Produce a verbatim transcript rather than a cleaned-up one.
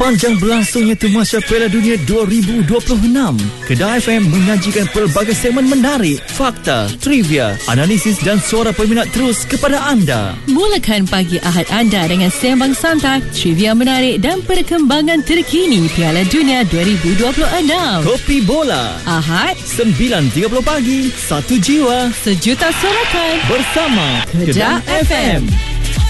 Sepanjang berlangsungnya Temasya Piala Dunia dua ribu dua puluh enam, Kedah F M menyajikan pelbagai segmen menarik, fakta, trivia, analisis dan suara peminat terus kepada anda. Mulakan pagi Ahad anda dengan sembang santai, trivia menarik dan perkembangan terkini Piala Dunia dua ribu dua puluh enam. Kopi Bola Ahad sembilan tiga puluh pagi, satu jiwa, sejuta sorakan bersama Kedah F M.